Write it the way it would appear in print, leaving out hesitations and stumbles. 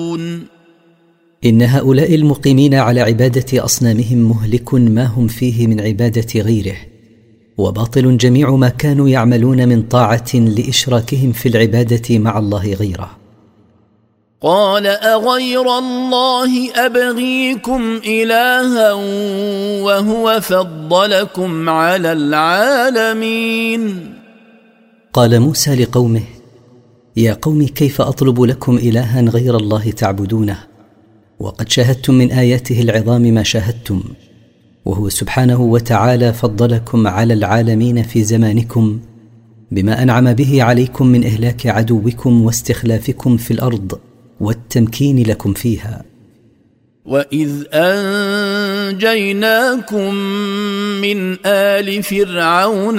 إن هؤلاء المقيمين على عبادة أصنامهم مهلك ما هم فيه من عبادة غيره، وباطل جميع ما كانوا يعملون من طاعة لإشراكهم في العبادة مع الله غيره. قال أغير الله أبغيكم إلها وهو فضلكم على العالمين. قال موسى لقومه: يا قوم، كيف أطلب لكم إلها غير الله تعبدونه، وقد شاهدتم من آياته العظام ما شاهدتم، وهو سبحانه وتعالى فضلكم على العالمين في زمانكم بما أنعم به عليكم من إهلاك عدوكم واستخلافكم في الأرض والتمكين لكم فيها. وإذ أنجيناكم من آل فرعون